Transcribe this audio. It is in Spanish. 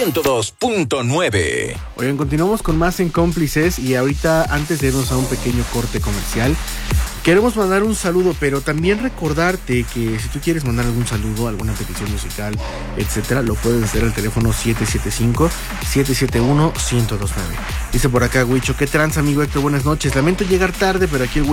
102.9. Oigan, continuamos con más en Cómplices y ahorita, antes de irnos a un pequeño corte comercial, queremos mandar un saludo, pero también recordarte que si tú quieres mandar algún saludo, alguna petición musical, etcétera, lo puedes hacer al teléfono 775-771-1029. Dice por acá Huicho, ¿qué trans, amigo Héctor? Buenas noches. Lamento llegar tarde, pero aquí el